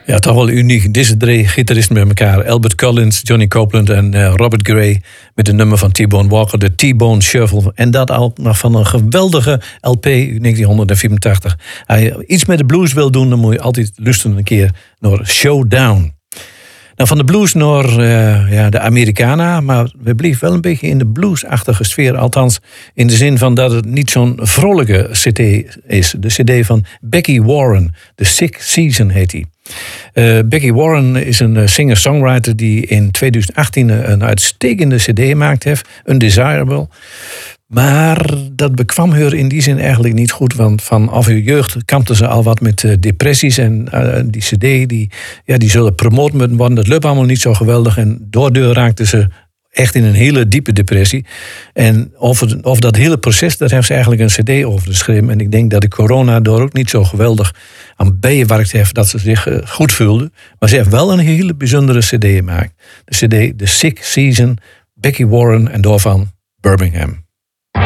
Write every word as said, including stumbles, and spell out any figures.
Ja, toch wel uniek. Deze drie gitaristen met elkaar. Albert Collins, Johnny Copeland en uh, Robert Gray. Met een nummer van T-Bone Walker, de T-Bone Shuffle. En dat al nog van een geweldige L P uit negentien vierentachtig. Als je iets met de blues wil doen, dan moet je altijd luisteren een keer naar Showdown. Nou, van de blues naar uh, ja, de Americana, maar we bleven wel een beetje in de bluesachtige sfeer. Althans, in de zin van dat het niet zo'n vrolijke cd is. De cd van Becky Warren, The Sick Season heet die. Uh, Becky Warren is een singer-songwriter die in twintig achttien een uitstekende cd gemaakt heeft, Undesirable. Maar dat bekwam haar in die zin eigenlijk niet goed. Want vanaf haar jeugd kampte ze al wat met uh, depressies. En uh, die cd, die, ja, die zullen promoot moeten worden. Dat lukt allemaal niet zo geweldig. En doordeur raakte ze echt in een hele diepe depressie. En over, over dat hele proces, daar heeft ze eigenlijk een cd over geschreven. En ik denk dat de corona door ook niet zo geweldig aan bijgewerkt heeft dat ze zich uh, goed voelde. Maar ze heeft wel een hele bijzondere cd gemaakt. De cd The Sick Season, Becky Warren en daarvan Birmingham.